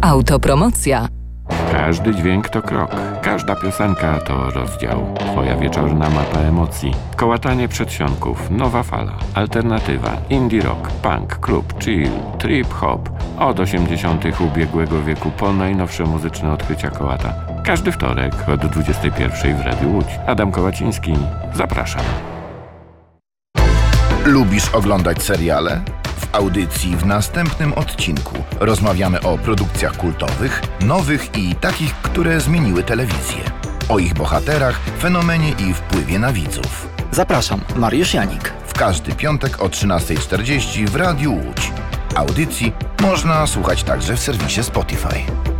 Autopromocja. Każdy dźwięk to krok, każda piosenka to rozdział. Twoja wieczorna mapa emocji. Kołatanie przedsionków, nowa fala, alternatywa, indie rock, punk, klub, chill, trip hop. Od 80. ubiegłego wieku po najnowsze muzyczne odkrycia kołata. Każdy wtorek od 21 w Radiu Łódź. Adam Kołaciński, zapraszam. Lubisz oglądać seriale? W audycji w następnym odcinku rozmawiamy o produkcjach kultowych, nowych i takich, które zmieniły telewizję. O ich bohaterach, fenomenie i wpływie na widzów. Zapraszam, Mariusz Janik. W każdy piątek o 13:40 w Radiu Łódź. Audycji można słuchać także w serwisie Spotify.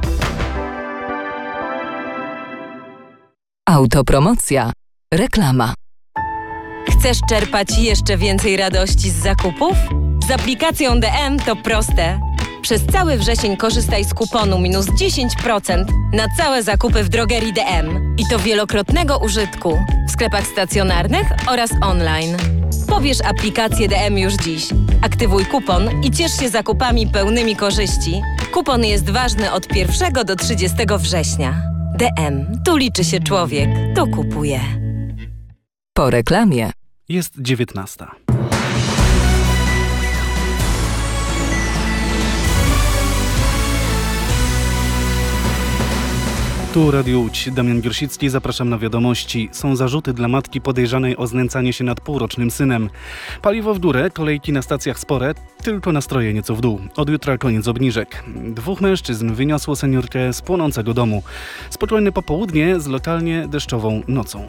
Autopromocja. Reklama. Chcesz czerpać jeszcze więcej radości z zakupów? Z aplikacją DM to proste. Przez cały wrzesień korzystaj z kuponu minus 10% na całe zakupy w drogerii DM. I to wielokrotnego użytku w sklepach stacjonarnych oraz online. Pobierz aplikację DM już dziś. Aktywuj kupon i ciesz się zakupami pełnymi korzyści. Kupon jest ważny od 1 do 30 września. DM. Tu liczy się człowiek. Tu kupuje. Po reklamie. Jest 19. Tu Radio Łódź, Damian Giersicki, zapraszam na wiadomości. Są zarzuty dla matki podejrzanej o znęcanie się nad półrocznym synem. Paliwo w górę, kolejki na stacjach spore, tylko nastroje nieco w dół. Od jutra koniec obniżek. 2 mężczyzn wyniosło seniorkę z płonącego domu. Spokojne popołudnie z lokalnie deszczową nocą.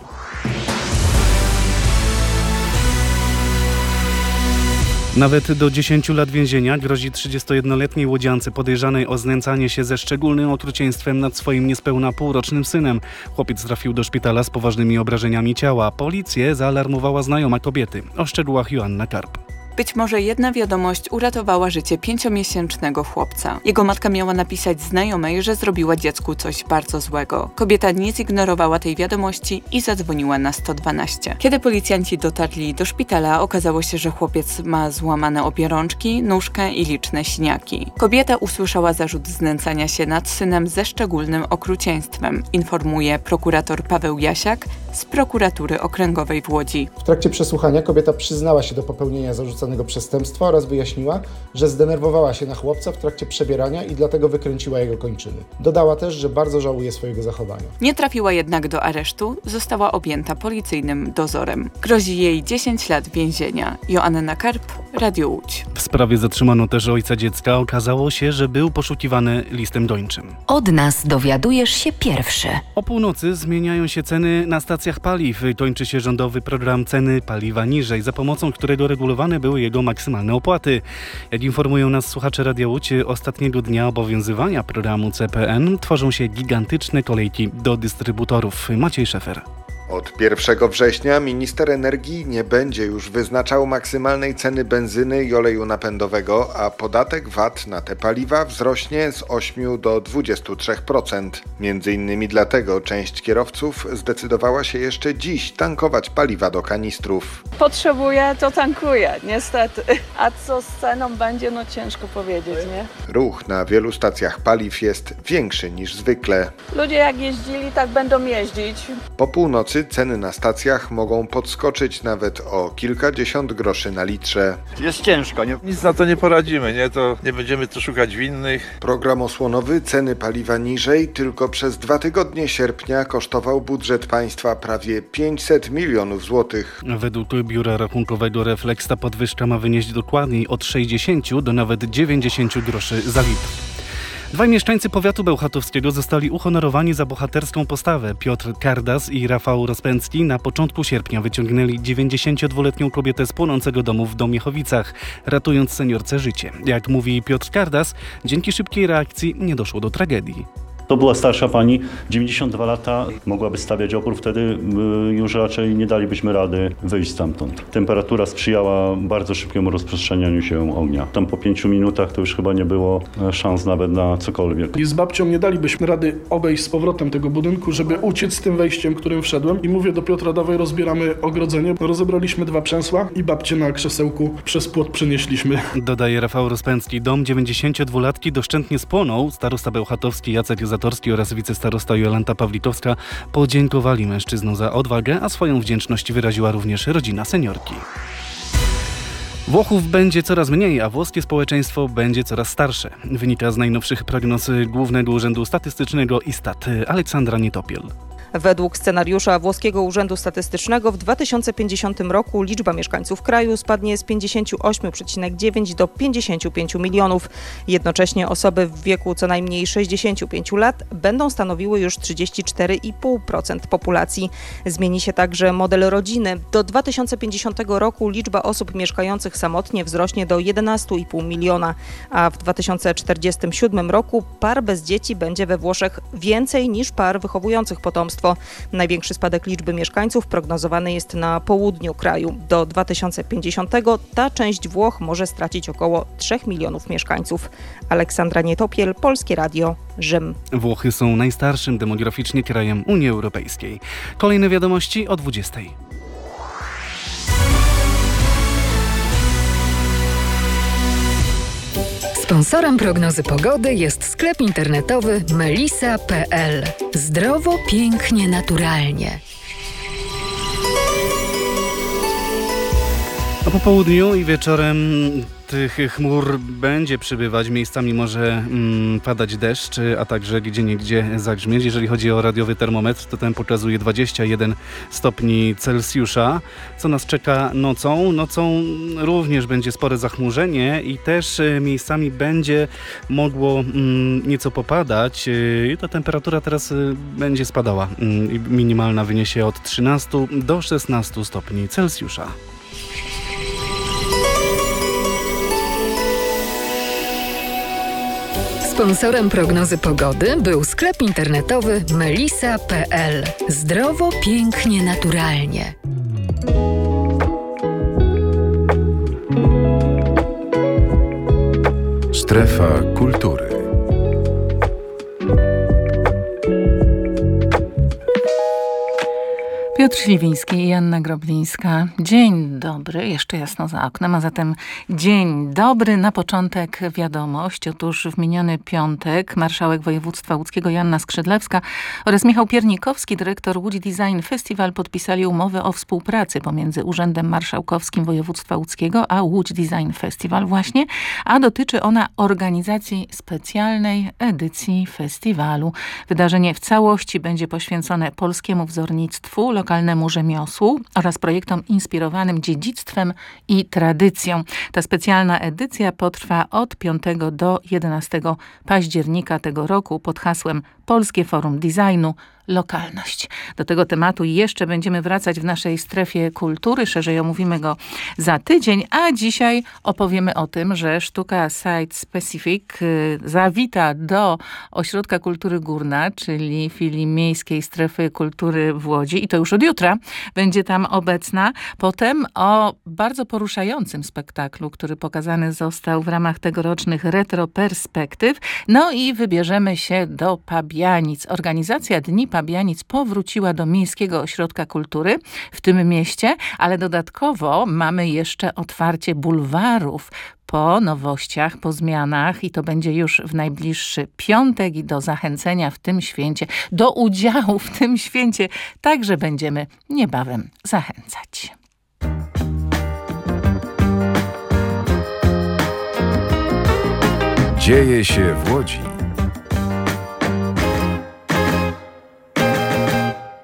Nawet do 10 lat więzienia grozi 31-letniej łodziance podejrzanej o znęcanie się ze szczególnym okrucieństwem nad swoim niespełna półrocznym synem. Chłopiec trafił do szpitala z poważnymi obrażeniami ciała. Policję zaalarmowała znajoma kobiety. O szczegółach Joanna Karp. Być może jedna wiadomość uratowała życie 5-miesięcznego chłopca. Jego matka miała napisać znajomej, że zrobiła dziecku coś bardzo złego. Kobieta nie zignorowała tej wiadomości i zadzwoniła na 112. Kiedy policjanci dotarli do szpitala, okazało się, że chłopiec ma złamane obie rączki, nóżkę i liczne siniaki. Kobieta usłyszała zarzut znęcania się nad synem ze szczególnym okrucieństwem, informuje prokurator Paweł Jasiak z prokuratury okręgowej w Łodzi. W trakcie przesłuchania kobieta przyznała się do popełnienia zarzucanego przestępstwa oraz wyjaśniła, że zdenerwowała się na chłopca w trakcie przebierania i dlatego wykręciła jego kończyny. Dodała też, że bardzo żałuje swojego zachowania. Nie trafiła jednak do aresztu, została objęta policyjnym dozorem. Grozi jej 10 lat więzienia. Joanna Karp, Radio Łódź. W sprawie zatrzymano też ojca dziecka. Okazało się, że był poszukiwany listem gończym. Od nas dowiadujesz się pierwszy. O północy zmieniają się ceny na stacjach paliw. Kończy się rządowy program ceny paliwa niżej, za pomocą którego regulowane były jego maksymalne opłaty. Jak informują nas słuchacze Radia Łódź, ostatniego dnia obowiązywania programu CPN tworzą się gigantyczne kolejki do dystrybutorów. Maciej Szefer. Od 1 września minister energii nie będzie już wyznaczał maksymalnej ceny benzyny i oleju napędowego, a podatek VAT na te paliwa wzrośnie z 8 do 23%. Między innymi dlatego część kierowców zdecydowała się jeszcze dziś tankować paliwa do kanistrów. Potrzebuję, to tankuję, niestety. A co z ceną będzie, no ciężko powiedzieć, nie? Ruch na wielu stacjach paliw jest większy niż zwykle. Ludzie jak jeździli, tak będą jeździć. Po północy ceny na stacjach mogą podskoczyć nawet o kilkadziesiąt groszy na litrze. Jest ciężko, nie? Nic na to nie poradzimy, nie? To nie będziemy tu szukać winnych. Program osłonowy ceny paliwa niżej tylko przez 2 tygodnie sierpnia kosztował budżet państwa prawie 500 milionów złotych. Według biura rachunkowego Reflex ta podwyżka ma wynieść dokładniej od 60 do nawet 90 groszy za litr. 2 mieszkańcy powiatu bełchatowskiego zostali uhonorowani za bohaterską postawę. Piotr Kardas i Rafał Rozpęcki na początku sierpnia wyciągnęli 92-letnią kobietę z płonącego domu w Domiechowicach, ratując seniorce życie. Jak mówi Piotr Kardas, dzięki szybkiej reakcji nie doszło do tragedii. To była starsza pani, 92 lata, mogłaby stawiać opór, wtedy już raczej nie dalibyśmy rady wyjść stamtąd. Temperatura sprzyjała bardzo szybkiemu rozprzestrzenianiu się ognia. Tam po 5 minutach to już chyba nie było szans nawet na cokolwiek. I z babcią nie dalibyśmy rady obejść z powrotem tego budynku, żeby uciec z tym wejściem, którym wszedłem. I mówię do Piotra, dawaj rozbieramy ogrodzenie. Rozebraliśmy 2 przęsła i babcię na krzesełku przez płot przenieśliśmy. Dodaje Rafał Rozpęcki. Dom 92-latki doszczętnie spłonął. Starosta bełchatowski Jacek Zatorski oraz wicestarosta Jolanta Pawlitowska podziękowali mężczyznom za odwagę, a swoją wdzięczność wyraziła również rodzina seniorki. Włochów będzie coraz mniej, a włoskie społeczeństwo będzie coraz starsze. Wynika z najnowszych prognoz Głównego Urzędu Statystycznego ISTAT. Aleksandra Nietopiel. Według scenariusza Włoskiego Urzędu Statystycznego w 2050 roku liczba mieszkańców kraju spadnie z 58,9 do 55 milionów. Jednocześnie osoby w wieku co najmniej 65 lat będą stanowiły już 34,5% populacji. Zmieni się także model rodziny. Do 2050 roku liczba osób mieszkających samotnie wzrośnie do 11,5 miliona, a w 2047 roku par bez dzieci będzie we Włoszech więcej niż par wychowujących potomstwo. Największy spadek liczby mieszkańców prognozowany jest na południu kraju. Do 2050 ta część Włoch może stracić około 3 milionów mieszkańców. Aleksandra Nietopiel, Polskie Radio, Rzym. Włochy są najstarszym demograficznie krajem Unii Europejskiej. Kolejne wiadomości o 20. Sponsorem prognozy pogody jest sklep internetowy melisa.pl. Zdrowo, pięknie, naturalnie. A po południu i wieczorem tych chmur będzie przybywać, miejscami może padać deszcz, a także gdzieniegdzie zagrzmieć. Jeżeli chodzi o radiowy termometr, to ten pokazuje 21 stopni Celsjusza. Co nas czeka nocą? Nocą również będzie spore zachmurzenie i też miejscami będzie mogło nieco popadać. I ta temperatura teraz będzie spadała. Minimalna wyniesie od 13 do 16 stopni Celsjusza. Sponsorem prognozy pogody był sklep internetowy melisa.pl. Zdrowo, pięknie, naturalnie. Strefa kultury. Piotr Śliwiński i Joanna Groblińska. Dzień dobry, jeszcze jasno za oknem, a zatem dzień dobry. Na początek wiadomość. Otóż w miniony piątek marszałek województwa łódzkiego Joanna Skrzydlewska oraz Michał Piernikowski, dyrektor Łódź Design Festival, podpisali umowę o współpracy pomiędzy Urzędem Marszałkowskim Województwa Łódzkiego a Łódź Design Festival właśnie, a dotyczy ona organizacji specjalnej edycji festiwalu. Wydarzenie w całości będzie poświęcone polskiemu wzornictwu, lokalnemu rzemiosłu oraz projektom inspirowanym dziedzictwem i tradycją. Ta specjalna edycja potrwa od 5 do 11 października tego roku pod hasłem Polskie Forum Designu. Lokalność. Do tego tematu jeszcze będziemy wracać w naszej strefie kultury. Szerzej omówimy go za tydzień, a dzisiaj opowiemy o tym, że sztuka Site Specific zawita do Ośrodka Kultury Górna, czyli filii Miejskiej Strefy Kultury w Łodzi i to już od jutra będzie tam obecna. Potem o bardzo poruszającym spektaklu, który pokazany został w ramach tegorocznych retroperspektyw. No i wybierzemy się do Pabianic. Organizacja Dni Pabianic powróciła do Miejskiego Ośrodka Kultury w tym mieście, ale dodatkowo mamy jeszcze otwarcie bulwarów po nowościach, po zmianach i to będzie już w najbliższy piątek i do zachęcenia w tym święcie, do udziału w tym święcie także będziemy niebawem zachęcać. Dzieje się w Łodzi.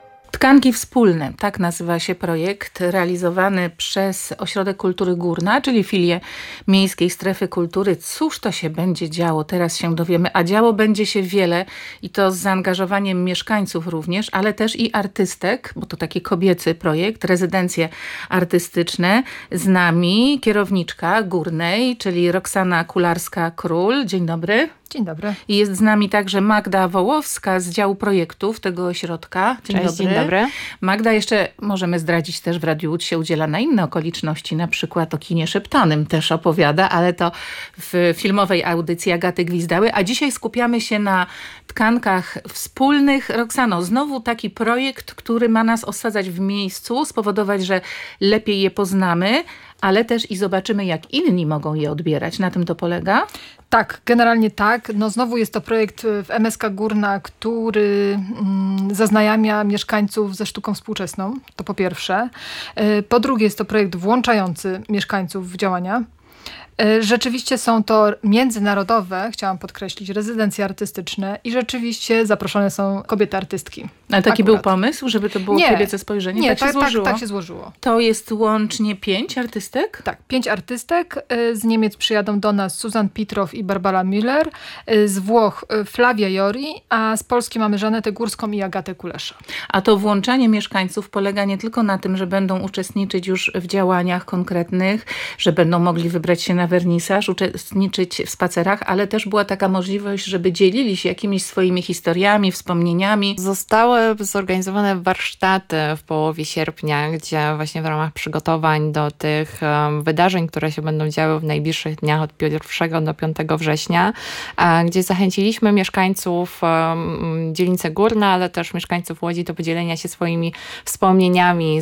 Tkanki wspólne, tak nazywa się projekt realizowany przez Ośrodek Kultury Górna, czyli filię Miejskiej Strefy Kultury. Cóż to się będzie działo? Teraz się dowiemy, a działo będzie się wiele i to z zaangażowaniem mieszkańców również, ale też i artystek, bo to taki kobiecy projekt, rezydencje artystyczne. Z nami kierowniczka Górnej, czyli Roxana Kularska-Król. Dzień dobry. Dzień dobry. I jest z nami także Magda Wołowska z działu projektów tego ośrodka. Cześć, dzień dobry. Magda jeszcze, możemy zdradzić, też w Radiu Łódź się udziela na inne okoliczności, na przykład o kinie szeptanym też opowiada, ale to w filmowej audycji Agaty Gwizdały. A dzisiaj skupiamy się na tkankach wspólnych. Roxano, znowu taki projekt, który ma nas osadzać w miejscu, spowodować, że lepiej je poznamy, ale też i zobaczymy, jak inni mogą je odbierać. Na tym to polega? Tak, generalnie tak. No znowu jest to projekt w MSK Górna, który zaznajamia mieszkańców ze sztuką współczesną. To po pierwsze. Po drugie jest to projekt włączający mieszkańców w działania. Rzeczywiście są to międzynarodowe, chciałam podkreślić, rezydencje artystyczne i rzeczywiście zaproszone są kobiety artystki. Ale taki był pomysł, żeby to było kobiece spojrzenie? Nie, tak się złożyło? Tak się złożyło. To jest łącznie 5 artystek? Tak, 5 artystek. Z Niemiec przyjadą do nas Susan Pitrow i Barbara Müller, z Włoch Flavia Jori, a z Polski mamy Żanetę Górską i Agatę Kulesza. A to włączanie mieszkańców polega nie tylko na tym, że będą uczestniczyć już w działaniach konkretnych, że będą mogli wybrać się na wernisaż, uczestniczyć w spacerach, ale też była taka możliwość, żeby dzielili się jakimiś swoimi historiami, wspomnieniami. Zostały zorganizowane warsztaty w połowie sierpnia, gdzie właśnie w ramach przygotowań do tych wydarzeń, które się będą działy w najbliższych dniach od 1 do 5 września, gdzie zachęciliśmy mieszkańców dzielnicy Górna, ale też mieszkańców Łodzi do podzielenia się swoimi wspomnieniami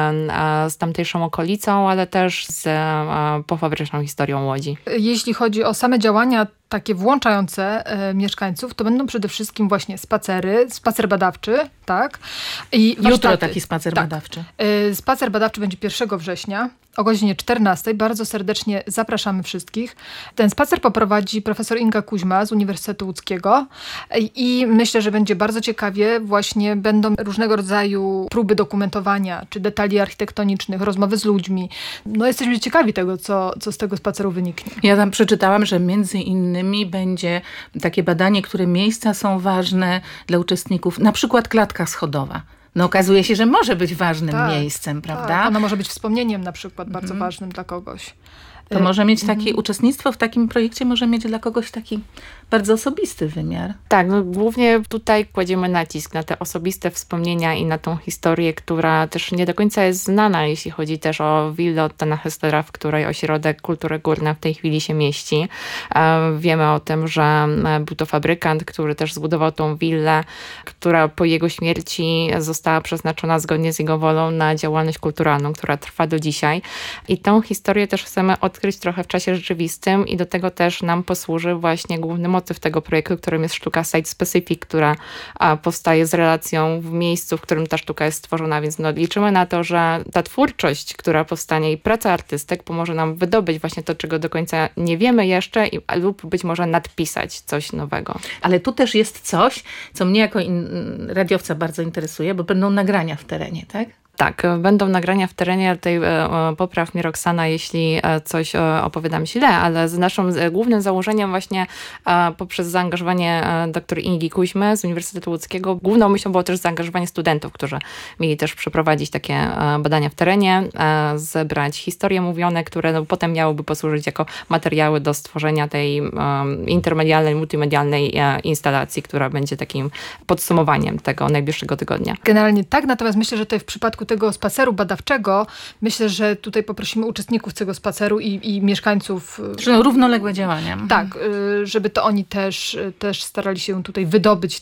z tamtejszą okolicą, ale też z pofabryczną historią Łodzi. Jeśli chodzi o same działania takie włączające mieszkańców, to będą przede wszystkim właśnie spacer badawczy, tak? I jutro taki spacer badawczy. Spacer badawczy będzie 1 września o godzinie 14. Bardzo serdecznie zapraszamy wszystkich. Ten spacer poprowadzi profesor Inga Kuźma z Uniwersytetu Łódzkiego i myślę, że będzie bardzo ciekawie. Właśnie będą różnego rodzaju próby dokumentowania, czy detali architektonicznych, rozmowy z ludźmi. No jesteśmy ciekawi tego, co z tego spaceru wyniknie. Ja tam przeczytałam, że między innymi będzie takie badanie, które miejsca są ważne dla uczestników, na przykład klatka schodowa. No okazuje się, że może być ważnym miejscem, prawda? Tak, ona może być wspomnieniem na przykład bardzo ważnym dla kogoś. To może mieć takie uczestnictwo w takim projekcie, może mieć dla kogoś taki bardzo osobisty wymiar. Tak, no głównie tutaj kładziemy nacisk na te osobiste wspomnienia i na tą historię, która też nie do końca jest znana, jeśli chodzi też o willę Ottona Hesslera, w której Ośrodek Kultury Górna w tej chwili się mieści. Wiemy o tym, że był to fabrykant, który też zbudował tą willę, która po jego śmierci została przeznaczona zgodnie z jego wolą na działalność kulturalną, która trwa do dzisiaj. I tą historię też chcemy odkryć trochę w czasie rzeczywistym i do tego też nam posłuży właśnie główny motyw tego projektu, którym jest sztuka site specific, która powstaje z relacją w miejscu, w którym ta sztuka jest stworzona, więc liczymy na to, że ta twórczość, która powstanie i praca artystek pomoże nam wydobyć właśnie to, czego do końca nie wiemy jeszcze lub być może nadpisać coś nowego. Ale tu też jest coś, co mnie jako radiowca bardzo interesuje, bo będą nagrania w terenie, tak? Tak, będą nagrania w terenie. Tutaj popraw mnie Roxana, jeśli coś opowiadam źle, ale z naszym głównym założeniem właśnie poprzez zaangażowanie dr Ingi Kuźmy z Uniwersytetu Łódzkiego, główną myślą było też zaangażowanie studentów, którzy mieli też przeprowadzić takie badania w terenie, zebrać historie mówione, które potem miałyby posłużyć jako materiały do stworzenia tej intermedialnej, multimedialnej instalacji, która będzie takim podsumowaniem tego najbliższego tygodnia. Generalnie tak, natomiast myślę, że tutaj w przypadku tego spaceru badawczego, myślę, że tutaj poprosimy uczestników tego spaceru i mieszkańców. Że równoległe działania. Tak, żeby to oni też starali się tutaj wydobyć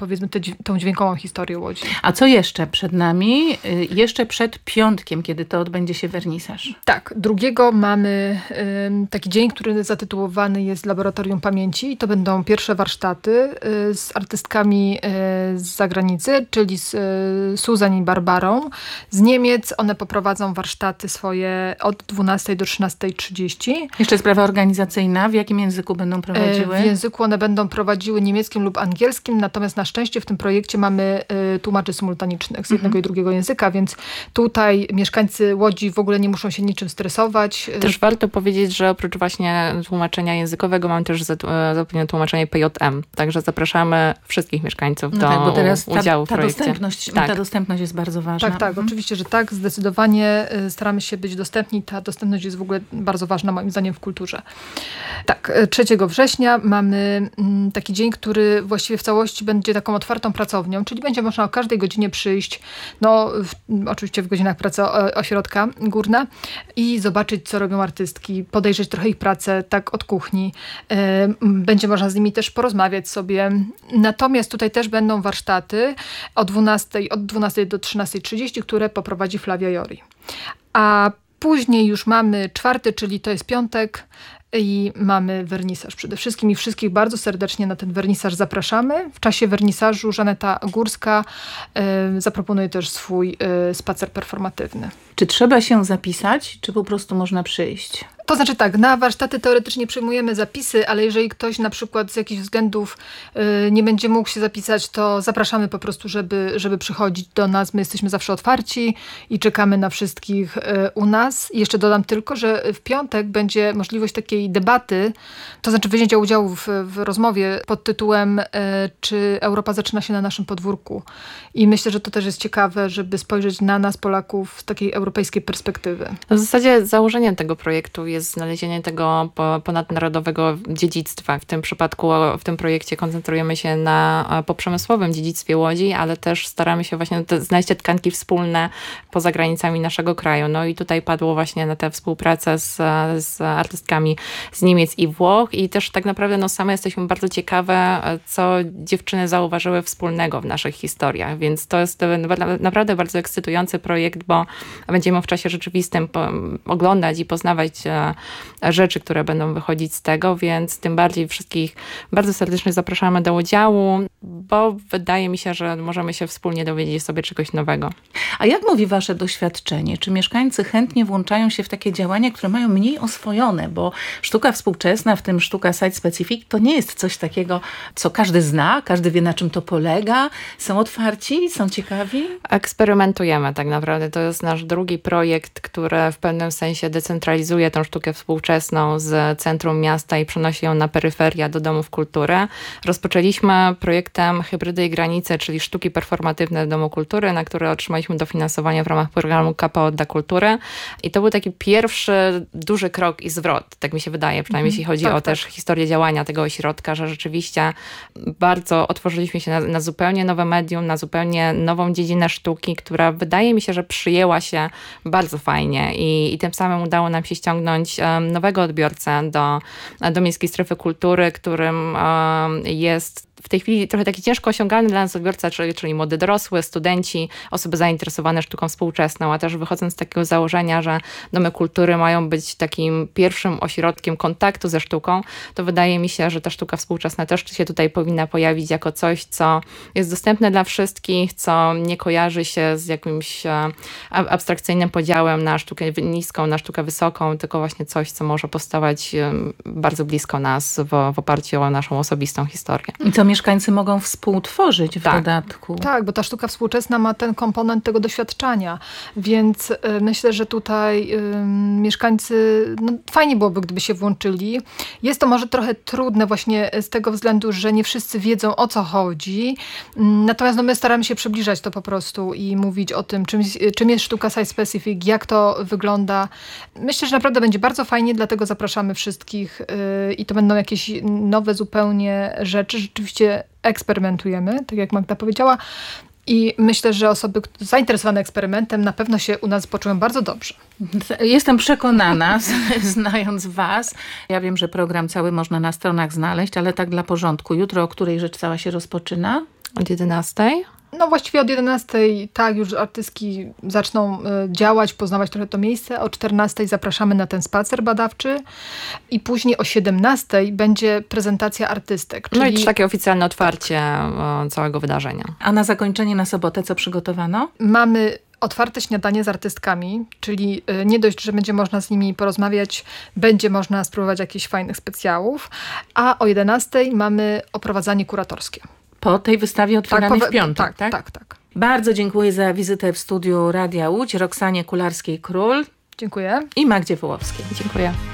tą dźwiękową historię Łodzi. A co jeszcze przed nami? Jeszcze przed piątkiem, kiedy to odbędzie się wernisaż. Tak, 2 mamy taki dzień, który zatytułowany jest Laboratorium Pamięci i to będą pierwsze warsztaty z artystkami z zagranicy, czyli z Susan i Barbarą. z Niemiec. One poprowadzą warsztaty swoje od 12 do 13:30. Jeszcze sprawa organizacyjna. W jakim języku będą prowadziły? W języku one będą prowadziły niemieckim lub angielskim, natomiast na szczęście w tym projekcie mamy tłumaczy symultanicznych z jednego i drugiego języka, więc tutaj mieszkańcy Łodzi w ogóle nie muszą się niczym stresować. Też warto powiedzieć, że oprócz właśnie tłumaczenia językowego mam też zapewnione tłumaczenie PJM. Także zapraszamy wszystkich mieszkańców do bo teraz udziału w ta projekcie. Ta dostępność jest bardzo ważna. Tak, oczywiście, że tak. Zdecydowanie staramy się być dostępni. Ta dostępność jest w ogóle bardzo ważna moim zdaniem w kulturze. Tak, 3 września mamy taki dzień, który właściwie w całości będzie taką otwartą pracownią, czyli będzie można o każdej godzinie przyjść, oczywiście w godzinach pracy ośrodka Górna i zobaczyć, co robią artystki, podejrzeć trochę ich pracę tak od kuchni. Będzie można z nimi też porozmawiać sobie. Natomiast tutaj też będą warsztaty od 12 do 13:30, które poprowadzi Flavia Jori. A później już mamy 4, czyli to jest piątek, i mamy wernisaż przede wszystkim i wszystkich bardzo serdecznie na ten wernisaż zapraszamy. W czasie wernisażu Żaneta Górska zaproponuje też swój spacer performatywny. Czy trzeba się zapisać, czy po prostu można przyjść? To znaczy tak, na warsztaty teoretycznie przyjmujemy zapisy, ale jeżeli ktoś na przykład z jakichś względów nie będzie mógł się zapisać, to zapraszamy po prostu, żeby przychodzić do nas. My jesteśmy zawsze otwarci i czekamy na wszystkich u nas. I jeszcze dodam tylko, że w piątek będzie możliwość takiej debaty, to znaczy wzięcia udziału w rozmowie pod tytułem czy Europa zaczyna się na naszym podwórku. I myślę, że to też jest ciekawe, żeby spojrzeć na nas, Polaków, z takiej europejskiej perspektywy. W zasadzie założeniem tego projektu jest znalezienie tego ponadnarodowego dziedzictwa. W tym przypadku, w tym projekcie koncentrujemy się na poprzemysłowym dziedzictwie Łodzi, ale też staramy się właśnie znaleźć te tkanki wspólne poza granicami naszego kraju. No i tutaj padło właśnie na tę współpracę z artystkami z Niemiec i Włoch i też tak naprawdę same jesteśmy bardzo ciekawe, co dziewczyny zauważyły wspólnego w naszych historiach, więc to jest naprawdę bardzo ekscytujący projekt, bo będziemy w czasie rzeczywistym oglądać i poznawać rzeczy, które będą wychodzić z tego, więc tym bardziej wszystkich bardzo serdecznie zapraszamy do udziału, bo wydaje mi się, że możemy się wspólnie dowiedzieć sobie czegoś nowego. A jak mówi wasze doświadczenie? Czy mieszkańcy chętnie włączają się w takie działania, które mają mniej oswojone? Bo sztuka współczesna, w tym sztuka site-specific, to nie jest coś takiego, co każdy zna, każdy wie, na czym to polega. Są otwarci, są ciekawi? Eksperymentujemy tak naprawdę. To jest nasz drugi projekt, który w pewnym sensie decentralizuje tę sztukę współczesną z centrum miasta i przenosi ją na peryferia do domów kultury. Rozpoczęliśmy projektem Hybrydy i granice, czyli sztuki performatywne w Domu Kultury, na które otrzymaliśmy dofinansowanie w ramach programu KPO dla kultury. I to był taki pierwszy duży krok i zwrot, tak mi się wydaje, przynajmniej jeśli chodzi o też historię działania tego ośrodka, że rzeczywiście bardzo otworzyliśmy się na zupełnie nowe medium, na zupełnie nową dziedzinę sztuki, która wydaje mi się, że przyjęła się bardzo fajnie i tym samym udało nam się ściągnąć nowego odbiorcę do Miejskiej Strefy Kultury, którym jest w tej chwili trochę taki ciężko osiągalny dla nas odbiorca, czyli młody dorosły, studenci, osoby zainteresowane sztuką współczesną, a też wychodząc z takiego założenia, że domy kultury mają być takim pierwszym ośrodkiem kontaktu ze sztuką, to wydaje mi się, że ta sztuka współczesna też się tutaj powinna pojawić jako coś, co jest dostępne dla wszystkich, co nie kojarzy się z jakimś abstrakcyjnym podziałem na sztukę niską, na sztukę wysoką, tylko właśnie coś, co może powstawać bardzo blisko nas w oparciu o naszą osobistą historię. I co mieszkańcy mogą współtworzyć w dodatku. Tak, bo ta sztuka współczesna ma ten komponent tego doświadczania, więc myślę, że tutaj mieszkańcy, fajnie byłoby, gdyby się włączyli. Jest to może trochę trudne właśnie z tego względu, że nie wszyscy wiedzą, o co chodzi, natomiast my staramy się przybliżać to po prostu i mówić o tym, czym jest sztuka site-specific, jak to wygląda. Myślę, że naprawdę będzie bardzo fajnie, dlatego zapraszamy wszystkich i to będą jakieś nowe zupełnie rzeczy. Rzeczywiście eksperymentujemy, tak jak Magda powiedziała. I myślę, że osoby zainteresowane eksperymentem na pewno się u nas poczują bardzo dobrze. Jestem przekonana, znając was. Ja wiem, że program cały można na stronach znaleźć, ale tak dla porządku. Jutro o której rzecz cała się rozpoczyna? Od 11:00. No właściwie od 11:00 tak już artystki zaczną działać, poznawać trochę to miejsce. O 14:00 zapraszamy na ten spacer badawczy i później o 17:00 będzie prezentacja artystek. Czyli... No i takie oficjalne otwarcie całego wydarzenia. A na zakończenie na sobotę co przygotowano? Mamy otwarte śniadanie z artystkami, czyli nie dość, że będzie można z nimi porozmawiać, będzie można spróbować jakichś fajnych specjałów, a o 11:00 mamy oprowadzanie kuratorskie. Po tej wystawie otwieranej w piątek, tak? Tak. Bardzo dziękuję za wizytę w studiu Radia Łódź Roxanie Kularskiej-Król. Dziękuję. I Magdzie Wołowskiej. Dziękuję.